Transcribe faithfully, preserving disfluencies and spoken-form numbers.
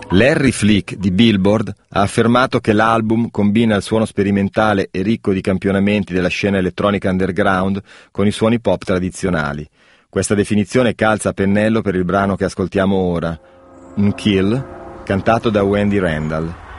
Larry Flick di Billboard ha affermato che l'album combina il suono sperimentale e ricco di campionamenti della scena elettronica underground con i suoni pop tradizionali. Questa definizione calza a pennello per il brano che ascoltiamo ora, Un Kill, cantato da Wendy Randall.